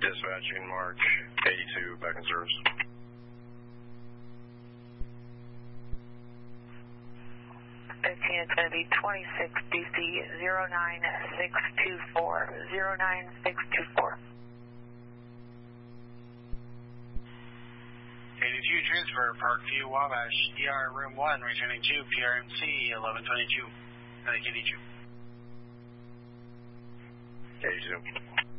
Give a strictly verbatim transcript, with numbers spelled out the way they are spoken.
Dispatching March eighty-two, back in service. fifteen, it's going to be twenty-six D C zero nine six two four, zero nine six two four. eighty-two transfer, Parkview Wabash, D R room one, returning to P R M C eleven twenty-two, K D two. eighty-two.